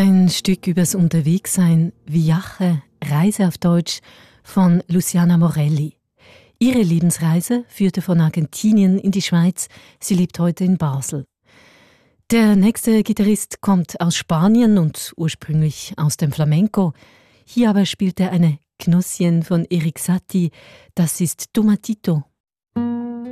Ein Stück übers Unterwegssein, Viaje, Reise auf Deutsch, von Luciana Morelli. Ihre Lebensreise führte von Argentinien in die Schweiz. Sie lebt heute in Basel. Der nächste Gitarrist kommt aus Spanien und ursprünglich aus dem Flamenco. Hier aber spielt er eine Knosschen von Erik Satie. Das ist Tomatito.